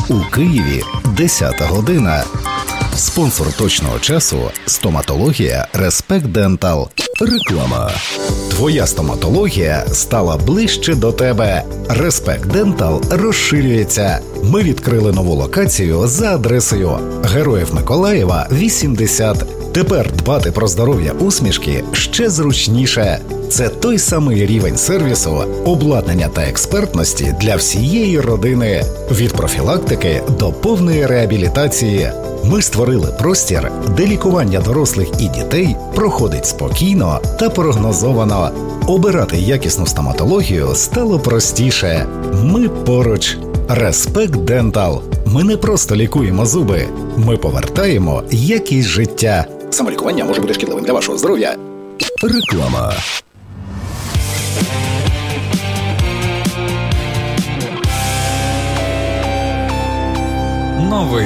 У Києві 10 година. Спонсор точного часу – стоматологія Респект Дентал. Реклама. Твоя стоматологія стала ближче до тебе. Респект Дентал розширюється. Ми відкрили нову локацію за адресою Героїв Миколаєва, 80. Тепер дбати про здоров'я усмішки ще зручніше. Це той самий рівень сервісу, обладнання та експертності для всієї родини. Від профілактики до повної реабілітації. Ми створили простір, де лікування дорослих і дітей проходить спокійно та прогнозовано. Обирати якісну стоматологію стало простіше. Ми поруч. Респект Дентал. Ми не просто лікуємо зуби. Ми повертаємо якість життя. Самолікування може бути шкідливим для вашого здоров'я. Реклама. Новини.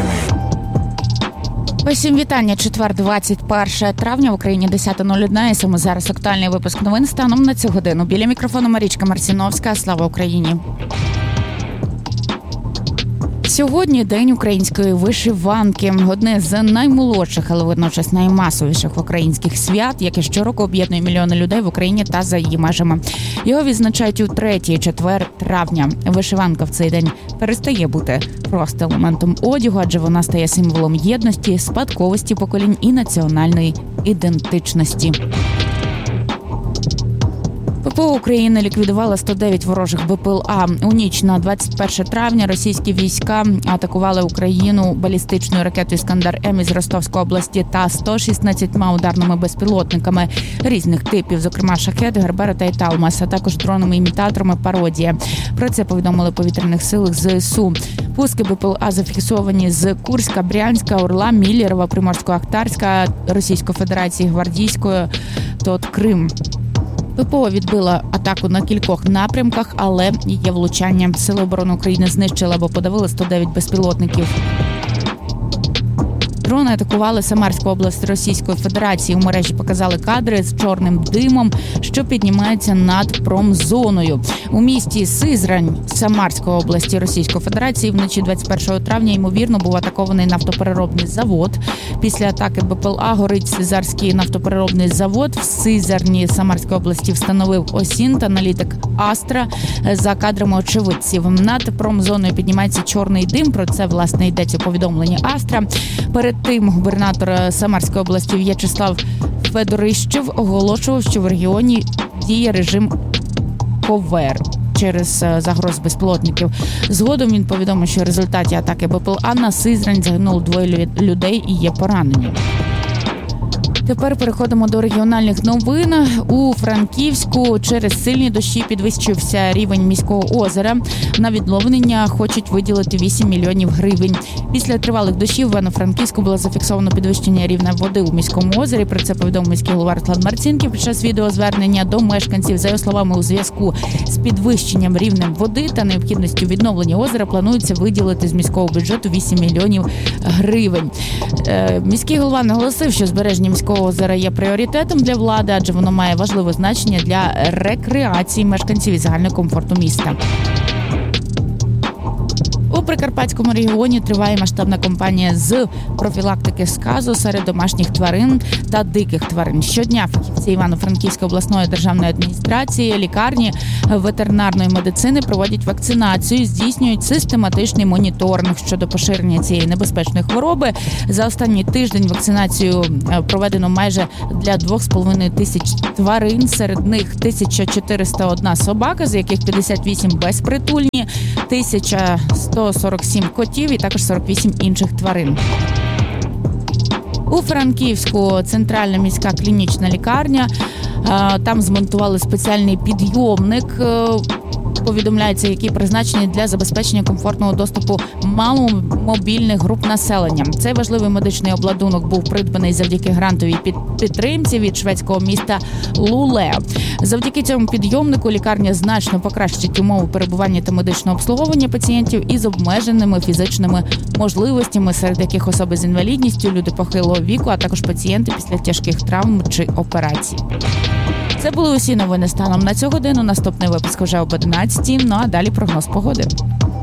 Усім вітання. Четвер, 21 травня, в Україні 10:01. І саме зараз актуальний випуск новин станом на цю годину. Біля мікрофону Марічка Марціновська. Слава Україні! Сьогодні День української вишиванки. Одне з наймолодших, але водночас наймасовіших українських свят, яке щороку об'єднує мільйони людей в Україні та за її межами. Його відзначають у 3-4 травня. Вишиванка в цей день перестає бути просто елементом одягу, адже вона стає символом єдності, спадковості поколінь і національної ідентичності. ППО України ліквідувала 109 ворожих БПЛА. У ніч на 21 травня російські війська атакували Україну балістичною ракетою «Іскандер-М» із Ростовської області та 116 ударними безпілотниками різних типів, зокрема «Шахед», «Гербера» та «Італмас», а також дронами-імітаторами «Пародія». Про це повідомили в повітряних силах ЗСУ. Пуски БПЛА зафіксовані з Курська, Брянська, Орла, Міллєрова, Приморсько-Ахтарська, Російської Федерації, Гвардійської, ТОТ Крим. ППО відбила атаку на кількох напрямках, але є влучання. Сили оборони України знищили або подавили 109 безпілотників. Дрони атакували Самарську область Російської Федерації. У мережі показали кадри з чорним димом, що піднімається над промзоною. У місті Сизрань Самарської області Російської Федерації вночі 21 травня, ймовірно, був атакований нафтопереробний завод. Після атаки БПЛА горить Сизарський нафтопереробний завод. В Сизарні Самарської області встановив ОСІНТ, аналітик Астра. За кадрами очевидців, над промзоною піднімається чорний дим. Про це, власне, йдеться у повідомленні Астра. Перед тим губернатор Самарської області В'ячеслав Федорищев оголошував, що в регіоні діє режим ковер через загроз безпілотників. Згодом він повідомив, що в результаті атаки БПЛА на Сизрань загинуло 2 людей і є поранені. Тепер переходимо до регіональних новин. У Франківську через сильні дощі підвищився рівень міського озера. На відновлення хочуть виділити 8 мільйонів гривень. Після тривалих дощів в Івано-Франківську було зафіксовано підвищення рівня води у міському озері. Про це повідомив міський голова Руслан Марцінків під час відеозвернення до мешканців. За його словами, у зв'язку з підвищенням рівня води та необхідністю відновлення озера планується виділити з міського бюджету 8 мільйонів гривень. Міський голова наголосив, що збереження міського озера є пріоритетом для влади, адже воно має важливе значення для рекреації мешканців і загального комфорту міста. У Прикарпатському регіоні триває масштабна кампанія з профілактики сказу серед домашніх тварин та диких тварин. Щодня фахівці Івано-Франківської обласної державної адміністрації, лікарні ветеринарної медицини проводять вакцинацію, здійснюють систематичний моніторинг щодо поширення цієї небезпечної хвороби. За останній тиждень вакцинацію проведено майже для 2,5 тисяч тварин, серед них 1401 собака, з яких 58 безпритульні, 1147 котів і також 48 інших тварин. У Франківську центральна міська клінічна лікарня. Там змонтували спеціальний підйомник, повідомляється, який призначений для забезпечення комфортного доступу маломобільних груп населення. Цей важливий медичний обладунок був придбаний завдяки грантовій підтримці від шведського міста Луле. Завдяки цьому підйомнику лікарня значно покращить умови перебування та медичного обслуговування пацієнтів із обмеженими фізичними можливостями, серед яких особи з інвалідністю, люди похилого віку, а також пацієнти після тяжких травм чи операцій. Це були усі новини станом на цю годину. Наступний випуск вже об 11, ну а далі прогноз погоди.